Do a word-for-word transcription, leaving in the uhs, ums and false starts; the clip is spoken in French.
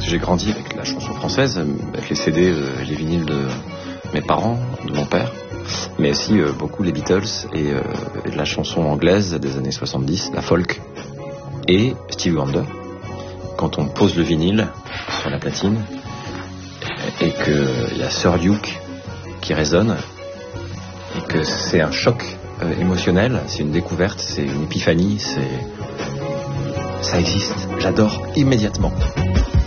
j'ai grandi avec la chanson française, avec les C D et les vinyles de mes parents, de mon père, mais aussi euh, beaucoup les Beatles et, euh, et de la chanson anglaise des années soixante-dix, la folk et Stevie Wonder. Quand on pose le vinyle sur la platine et qu'il y a Sir Duke qui résonne et que c'est un choc euh, émotionnel, c'est une découverte, c'est une épiphanie, c'est... ça existe, j'adore immédiatement.